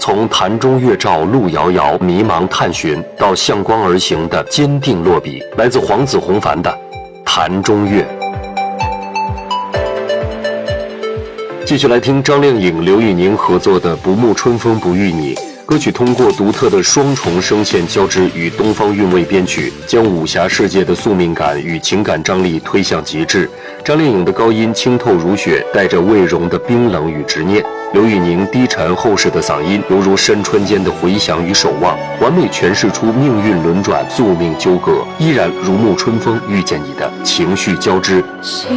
从潭中月照路遥遥，迷茫探寻，到向光而行的坚定落笔，来自黄子弘凡的《潭中月》。继续来听张靓颖、刘宇宁合作的《不慕春风不遇你》。歌曲通过独特的双重声线交织与东方韵味编曲，将武侠世界的宿命感与情感张力推向极致。张靓颖的高音清透如雪，带着魏荣的冰冷与执念；刘宇宁低沉厚实的嗓音，犹如深春间的回响与守望，完美诠释出命运轮转、宿命纠葛，依然如沐春风遇见你的情绪交织。